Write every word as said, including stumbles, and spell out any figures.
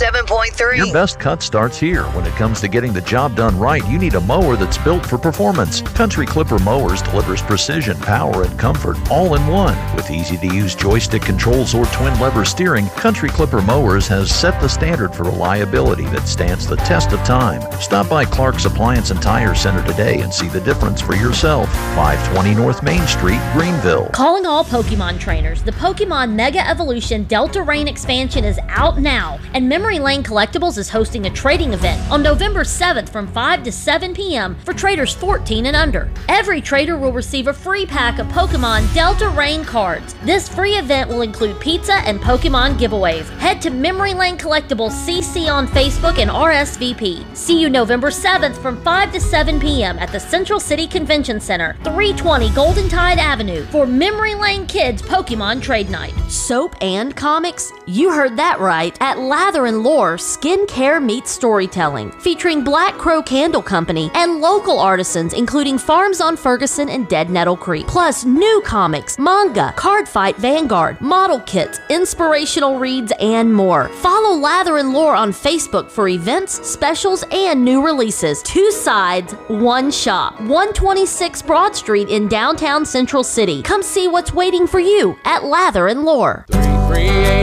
seven point three. Your best cut starts here. When it comes to getting the job done right, you need a mower that's built for performance. Country Clipper Mowers delivers precision, power, and comfort all in one. With easy-to-use joystick controls or twin-lever steering, Country Clipper Mowers has set the standard for reliability that stands the test of time. Stop by Clark's Appliance and Tire Center today and see the difference for yourself. five twenty North Main Street, Greenville. Calling all Pokemon trainers. The Pokemon Mega Evolution Delta Rain expansion is out now, and Memory Lane Collectibles is hosting a trading event on November seventh from five to seven p.m. for traders fourteen and under. Every trader will receive a free pack of Pokemon Delta Rain cards. This free event will include pizza and Pokemon giveaways. Head to Memory Lane Collectibles C C on Facebook and R S V P. See you November seventh from five to seven p.m. at the Central City Convention Center, three twenty Golden Tide Avenue for Memory Lane Kids Pokemon Trade Night. Soap and comics? You heard that right. At Lather and Lore, skincare meets storytelling, featuring Black Crow Candle Company and local artisans including Farms on Ferguson and Dead Nettle Creek. Plus new comics, manga, Card Fight Vanguard, model kits, inspirational reads, and more. Follow Lather and Lore on Facebook for events, specials, and new releases. Two sides, one shop. one twenty-six Broad Street in downtown Central City. Come see what's waiting for you at Lather and Lore. three three eight